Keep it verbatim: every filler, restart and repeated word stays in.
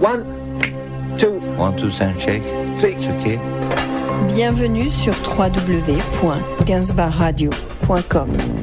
One, two. One, two, and shake. Three. It's okay. Bienvenue sur w w w point gainsbourg radio point com.